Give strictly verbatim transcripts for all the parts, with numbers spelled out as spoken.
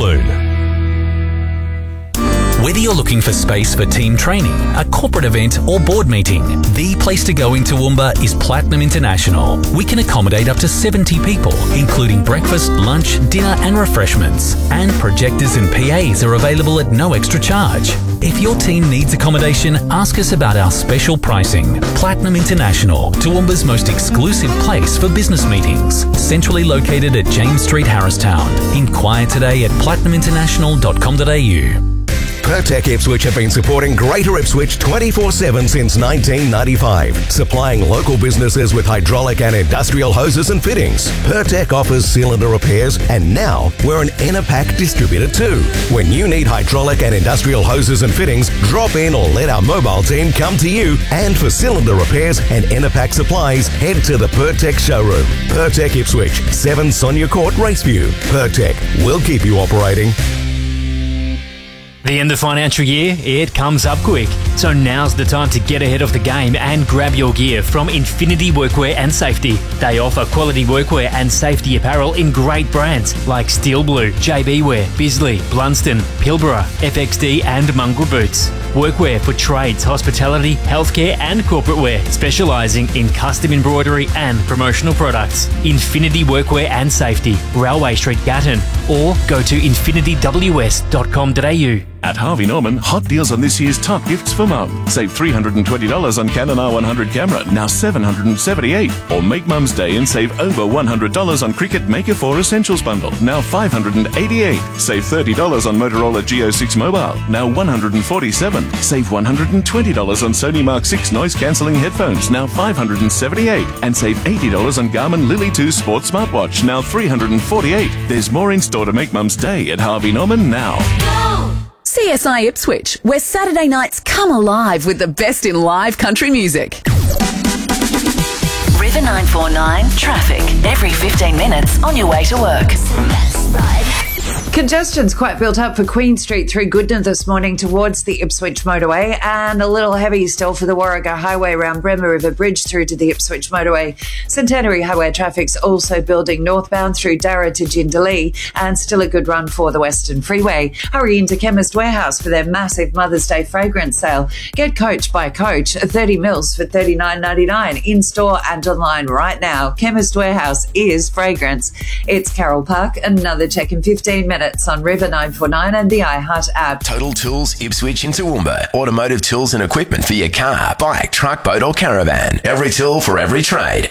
include whether you're looking for space for team training, a corporate event or board meeting, the place to go in Toowoomba is Platinum International. We can accommodate up to seventy people, including breakfast, lunch, dinner and refreshments. And projectors and P As are available at no extra charge. If your team needs accommodation, ask us about our special pricing. Platinum International, Toowoomba's most exclusive place for business meetings. Centrally located at James Street, Harristown. Inquire today at platinum international dot com dot a u. Pertec Ipswich have been supporting Greater Ipswich twenty-four seven since nineteen ninety-five, supplying local businesses with hydraulic and industrial hoses and fittings. Pertec offers cylinder repairs, and now we're an Enerpac distributor too. When you need hydraulic and industrial hoses and fittings, drop in or let our mobile team come to you. And for cylinder repairs and Enerpac supplies, head to the Pertec showroom. Pertec Ipswich, seven Sonia Court, Raceview. Pertec, we'll keep you operating. The end of the financial year, it comes up quick. So now's the time to get ahead of the game and grab your gear from Infinity Workwear and Safety. They offer quality workwear and safety apparel in great brands like Steel Blue, J B Wear, Bisley, Blunston, Pilbara, F X D and Mongrel Boots. Workwear for trades, hospitality, healthcare and corporate wear, specialising in custom embroidery and promotional products. Infinity Workwear and Safety, Railway Street, Gatton, or go to infinity w s dot com dot a u. At Harvey Norman, hot deals on this year's top gifts for mum. Save three hundred twenty dollars on Canon R one hundred camera, now seven hundred seventy-eight dollars. Or make Mum's Day and save over one hundred dollars on Cricket Maker four Essentials bundle, now five hundred eighty-eight dollars. Save thirty dollars on Motorola G O six mobile, now one hundred forty-seven dollars. Save one hundred twenty dollars on Sony Mark six noise cancelling headphones, now five hundred seventy-eight dollars. And save eighty dollars on Garmin Lily two Sports smartwatch, now three hundred forty-eight dollars. There's more in store to make Mum's Day at Harvey Norman now. C S I Ipswich, where Saturday nights come alive with the best in live country music. River nine four nine traffic every fifteen minutes on your way to work. Congestion's quite built up for Queen Street through Goodna this morning towards the Ipswich motorway, and a little heavy still for the Warrego Highway around Bremer River Bridge through to the Ipswich motorway. Centenary Highway traffic's also building northbound through Darra to Jindalee, and still a good run for the Western Freeway. Hurry into Chemist Warehouse for their massive Mother's Day fragrance sale. Get Coach by Coach, thirty mils for thirty-nine ninety-nine, in-store and online right now. Chemist Warehouse is fragrance. It's Carol Park, another check in fifteen minutes on River nine four nine and the iHeart app. Total Tools Ipswich in Toowoomba. Automotive tools and equipment for your car, bike, truck, boat or caravan. Every tool for every trade.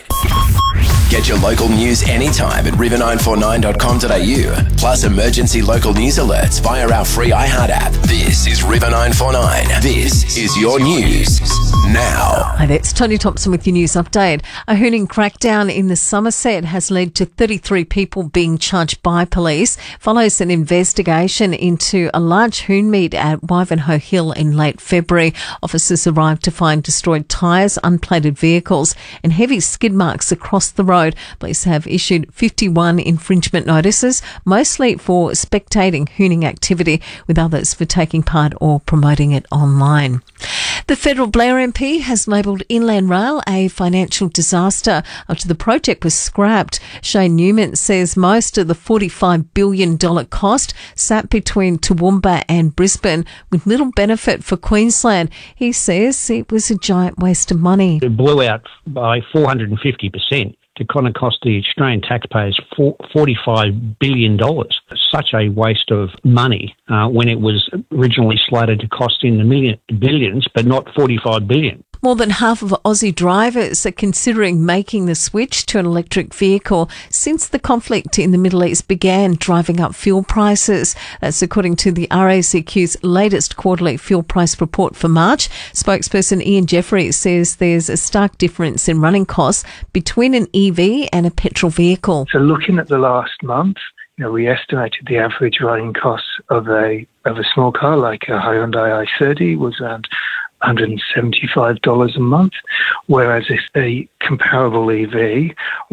Get your local news anytime at river nine four nine dot com dot a u. Plus emergency local news alerts via our free iHeart app. This is River nine four nine. This is your news now. Hi there, it's Tony Thompson with your news update. A hooning crackdown in the Somerset has led to thirty-three people being charged by police. Follows an investigation into a large hoon meet at Wivenhoe Hill in late February. Officers arrived to find destroyed tyres, unplated vehicles and heavy skid marks across the road. Police have issued fifty-one infringement notices, mostly for spectating hooning activity, with others for taking part or promoting it online. The federal Blair M P has labelled Inland Rail a financial disaster after the project was scrapped. Shane Newman says most of the forty-five billion dollars cost sat between Toowoomba and Brisbane with little benefit for Queensland. He says it was a giant waste of money. It blew out by four hundred fifty percent. To kind of cost the Australian taxpayers forty-five billion dollars. Such a waste of money uh, when it was originally slated to cost in the million, billions, but not forty-five billion dollars. More than half of Aussie drivers are considering making the switch to an electric vehicle since the conflict in the Middle East began driving up fuel prices. That's according to the R A C Q's latest quarterly fuel price report for March. Spokesperson Ian Jeffries says there's a stark difference in running costs between an E V and a petrol vehicle. So looking at the last month, you know, we estimated the average running costs of a of a small car like a Hyundai i thirty was around one hundred seventy-five dollars a month, whereas if a comparable E V was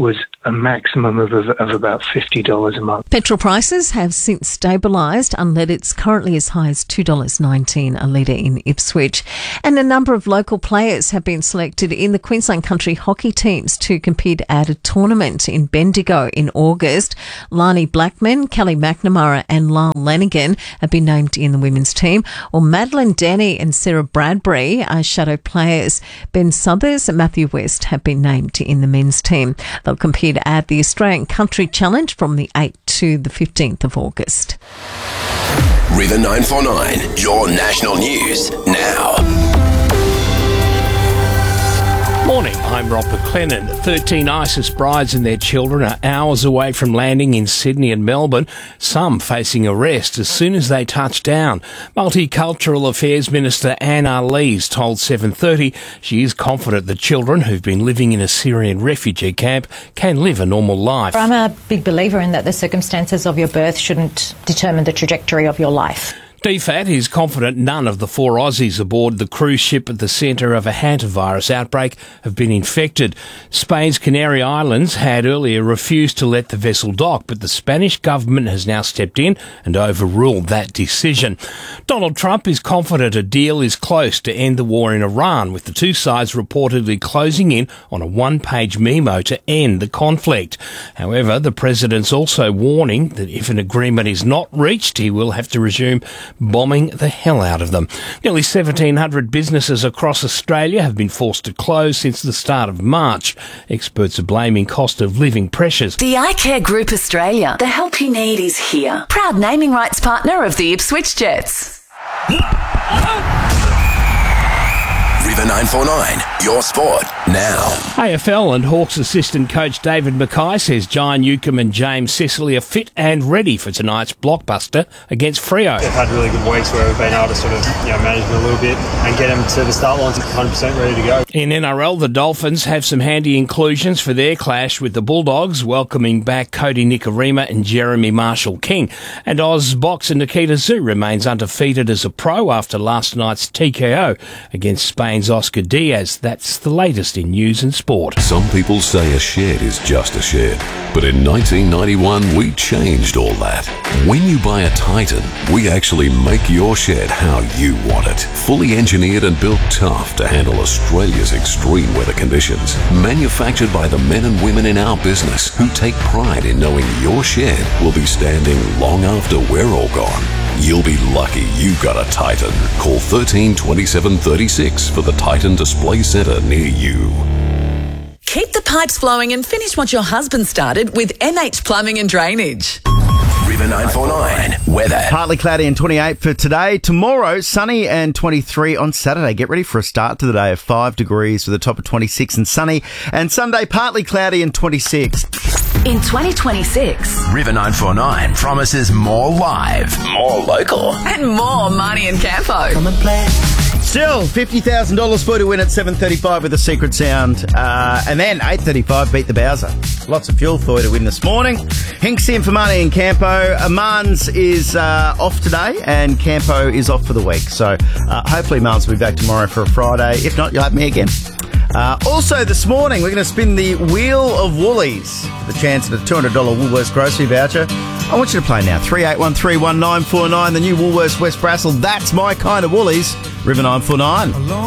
a maximum of, of, of about fifty dollars a month. Petrol prices have since stabilised. Unleaded's currently as high as two dollars nineteen a litre in Ipswich. And a number of local players have been selected in the Queensland country hockey teams to compete at a tournament in Bendigo in August. Lani Blackman, Kelly McNamara and Lyle Lanigan have been named in the women's team, while Madeline Denny and Sarah Bradbury are shadow players. Ben Suthers and Matthew West have been named in the men's team. They'll compete at the Australian Country Challenge from the eighth to the fifteenth of August. River nine four nine, your national news now. Morning, I'm Rob McLennan. thirteen ISIS brides and their children are hours away from landing in Sydney and Melbourne, some facing arrest as soon as they touch down. Multicultural Affairs Minister Anne Arlees told seven thirty she is confident the children who've been living in a Syrian refugee camp can live a normal life. I'm a big believer in that the circumstances of your birth shouldn't determine the trajectory of your life. D FAT is confident none of the four Aussies aboard the cruise ship at the centre of a hantavirus outbreak have been infected. Spain's Canary Islands had earlier refused to let the vessel dock, but the Spanish government has now stepped in and overruled that decision. Donald Trump is confident a deal is close to end the war in Iran, with the two sides reportedly closing in on a one-page memo to end the conflict. However, the president's also warning that if an agreement is not reached, he will have to resume bombing the hell out of them. Nearly seventeen hundred businesses across Australia have been forced to close since the start of March. Experts are blaming cost of living pressures. The iCare Group Australia. The help you need is here. Proud naming rights partner of the Ipswich Jets. River nine four nine, your sport now. A F L and Hawks assistant coach David Mackay says John Newcombe and James Sicily are fit and ready for tonight's blockbuster against Freo. They've had really good weeks where we've been able to sort of, you know, manage them a little bit and get them to the start lines one hundred percent ready to go. In N R L, the Dolphins have some handy inclusions for their clash with the Bulldogs, welcoming back Cody Nikorima and Jeremy Marshall-King. And Oz boxer Nikita Tszyu remains undefeated as a pro after last night's T K O against Spain's Oscar Diaz. That's the latest in news and sport. Some people say a shed is just a shed, but in nineteen ninety-one we changed all that. When you buy a Titan, we actually make your shed how you want it. Fully engineered and built tough to handle Australia's extreme weather conditions. Manufactured by the men and women in our business who take pride in knowing your shed will be standing long after we're all gone. You'll be lucky you got a Titan. Call thirteen twenty-seven thirty-six for the Titan Display Centre near you. Keep the pipes flowing and finish what your husband started with M H Plumbing and Drainage. River nine four nine, weather. Partly cloudy and twenty-eight for today. Tomorrow, sunny and twenty-three on Saturday. Get ready for a start to the day of five degrees with a top of twenty-six and sunny. And Sunday, partly cloudy and twenty-six. In twenty twenty-six, River nine four nine promises more live, more local, and more money in Campo. Come and play. Still, fifty thousand dollars for you to win at seven thirty-five with a secret sound. Uh, and then eight thirty-five, beat the Bowser. Lots of fuel for you to win this morning. Hinksy in for money in Campo. Mans is uh, off today and Campo is off for the week. So uh, hopefully Mans will be back tomorrow for a Friday. If not, you'll have me again. Uh, also this morning, we're going to spin the Wheel of Woolies for the chance at a two hundred dollars Woolworths grocery voucher. I want you to play now. three eight one three one nine four nine, the new Woolworths West Brassel. That's my kind of Woolies. River nine four nine.